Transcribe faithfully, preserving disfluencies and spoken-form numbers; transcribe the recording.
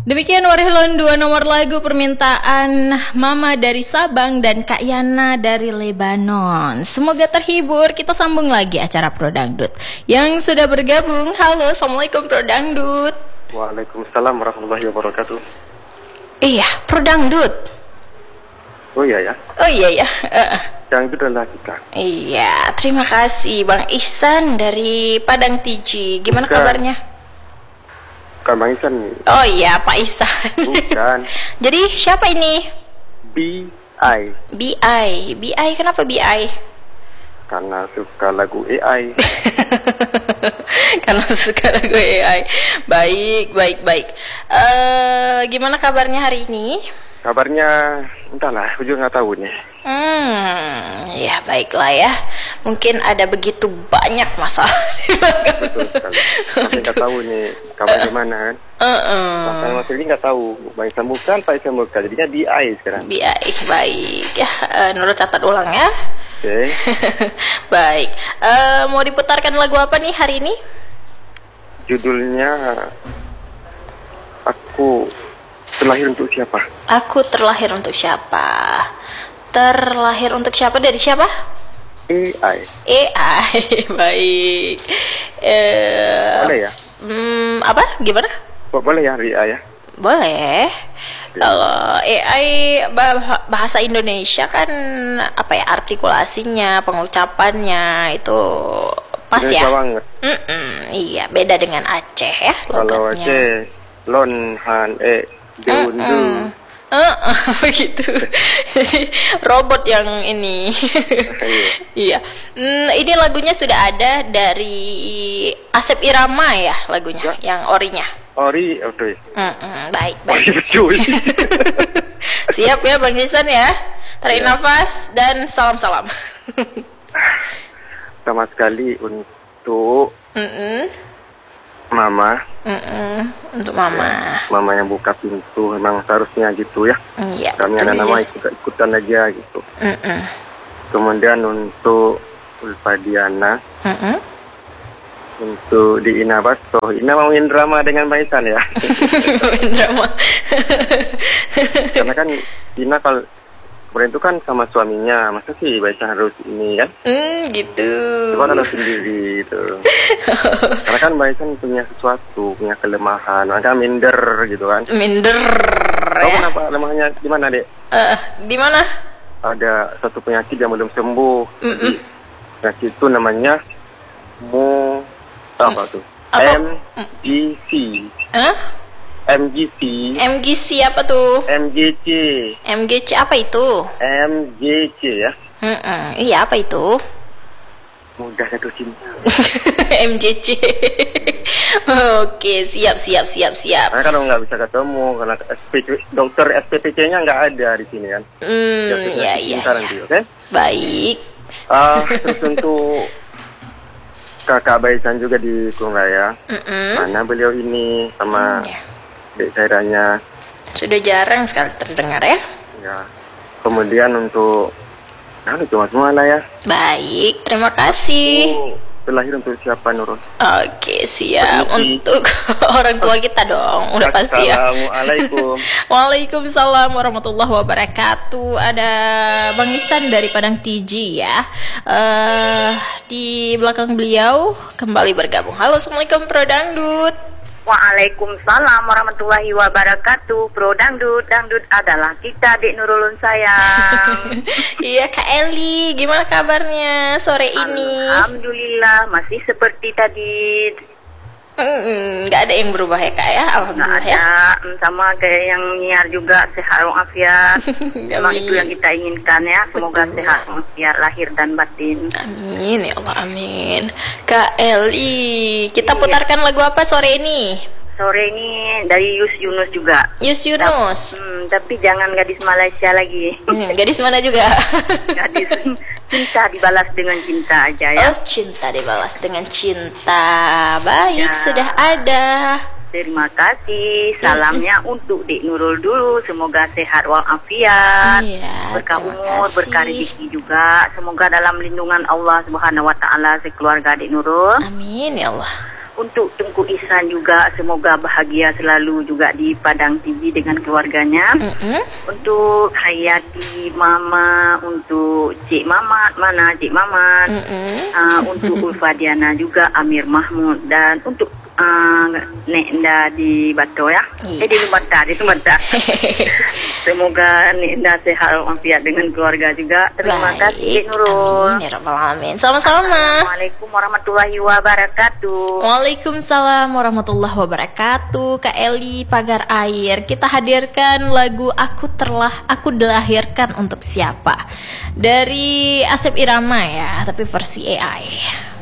Demikian Warhelon, dua nomor lagu permintaan Mama dari Sabang dan Kak Yana dari Lebanon. Semoga terhibur. Kita sambung lagi acara Pro Dangdut yang sudah bergabung. Halo, Assalamualaikum Pro Dangdut. Waalaikumsalam warahmatullahi wabarakatuh. Iya, Pro Dangdut. Oh iya ya. Oh iya ya. Uh. Dangdut adalah kita. Iya, terima kasih Bang Ihsan dari Padang Tiji. Gimana Bukan. kabarnya? Bukan Bang Ihsan. Oh iya, Pak Ihsan. Bukan. Jadi siapa ini? B I. B I. B I kenapa B I? Karena suka lagu A I. Karena suka lagu A I. Baik, baik, baik. Uh, gimana kabarnya hari ini? Kabarnya entahlah, aku juga nggak tahu nih. Hmm, ya baiklah ya. Mungkin ada begitu banyak masalah di belakang. Betul sekali. Tapi nggak tahu nih kabar gimana kan? Uh-uh. Bahkan Mas Willy nggak tahu. Bang Ihsan bukan, Pak Ihsan bukan. Jadinya B I sekarang. B I, baik ya. Uh, Nurul catat ulang ya. Oke. Okay. Baik. Uh, mau diputarkan lagu apa nih hari ini? Judulnya Aku Terlahir Untuk Siapa? Aku terlahir untuk siapa? Terlahir untuk siapa? Dari siapa? A I. A I. Baik. Eh, Boleh ya? Hmm, apa? Gimana? Boleh ya, Ria ya? Boleh. Kalau A I bahasa Indonesia kan apa ya, artikulasinya, pengucapannya itu pas Indonesia ya. Banget. Mm-mm, iya, beda dengan Aceh ya. Kalau Aceh, lon han e dundu. Uh, begitu. Jadi robot yang ini. Iya. Hmm, ini lagunya sudah ada dari Asep Irama ya lagunya, ya. Yang orinya. Ori, oke. Mm-mm, baik, baik. Betul. Siap ya Bang Ihsan ya. Tarik ya. Nafas dan salam-salam. Sama sekali untuk Mm-mm. Mama. Mm-mm. Untuk Mama. Ya, Mama yang buka pintu, memang seharusnya gitu ya. Iya. Kami ada nama ikut-ikutan aja gitu. Mm-mm. Kemudian untuk Ulfa Diana. Mm-mm. Untuk di Ina Basto. Ina mau main drama dengan Bang Ihsan ya. Main drama. Karena kan Ina kalau kemarin itu kan sama suaminya, masa sih Bang Ihsan harus ini kan? Hmm, gitu. Cuma harus sendiri gitu. Karena kan Bang Ihsan punya sesuatu, punya kelemahan, maka minder gitu kan? Minder. Tahu Ya. kenapa lemahnya di mana dek? Uh, di mana? Ada satu penyakit yang belum sembuh. Mm-mm. Penyakit itu namanya mu apa tuh? Apa? M G C. Hah? M G C. M G C apa tuh? M G C. M G C apa itu? M G C ya. Mm-mm. Iya, apa itu? Mudah jatuh cinta. M G C. Oke, siap, siap, siap, siap. Karena kan nggak bisa ketemu karena S P C, dokter S P P C-nya nggak ada di sini kan. Hmm, ya, iya, ya. ya. Oke? Baik. Uh, terus untuk kakak Baisan juga di Kungraya. Mm-mm. Mana beliau ini sama Mm, ya. Dek Sairanya. Sudah jarang sekali terdengar ya. Ya. Kemudian untuk nah cuma semua lah ya. Baik, terima kasih. Oh, terlahir untuk siapa Nurul? Oke, siap. Permisi. Untuk orang tua kita dong, udah pasti ya. Assalamualaikum. Waalaikumsalam warahmatullahi wabarakatuh. Ada Bang Ihsan dari Padang Tiji ya. Uh, di belakang beliau kembali bergabung. Halo, Assalamualaikum Pro Dangdut. Waalaikumsalam warahmatullahi wabarakatuh. Pro Dangdut, dangdut adalah kita, Dek Nurulun sayang. Iya Kak Eli, gimana kabarnya sore ini? Alhamdulillah, masih seperti tadi. Mm, Gak ada yang berubah ya Kak ya, alhamdulillah Nggak ya. ada, sama kayak yang nyiar juga, sehat walafiat. Memang itu yang kita inginkan ya. Semoga Betul. sehat walafiat lahir dan batin. Amin ya Allah, amin. Kak Eli, kita putarkan lagu apa sore ini? Sore ini dari Yus Yunus juga. Yus Yunus. Hmm, tapi jangan gadis Malaysia lagi. Hmm, gadis mana juga? Gadis cinta dibalas dengan cinta aja ya. Oh, cinta dibalas dengan cinta. Baik, Ya. sudah ada. Terima kasih. Salamnya untuk Dek Nurul dulu. Semoga sehat walafiat. Iya, Berkah terima umur, kasih. berkah rezeki juga. Semoga dalam lindungan Allah Subhanahu wa taala sekeluarga Dek Nurul. Amin ya Allah. untuk Tengku Ihsan juga semoga bahagia selalu juga di Padang Tinggi dengan keluarganya. Mm-mm. Untuk Hayati Mama, untuk Cik Mamat, mana Cik Mamat, uh, untuk Ulfa Diana juga, Amir Mahmud, dan untuk uh, Nek Nda di Bato ya. Iya. Eh di Lumbata, di Lumbata. Semoga Nek Nda sehat walafiat dengan keluarga juga. Terima Baik. kasih Cik Nurul. Amin ya rabbal alamin. Sama-sama. Assalamualaikum warahmatullahi wabarakatuh. Waalaikumsalam warahmatullahi wabarakatuh. Kak Eli Pagar Air, kita hadirkan lagu Aku Terlah Aku Dilahirkan Untuk Siapa dari Asep Irama ya, tapi versi A I.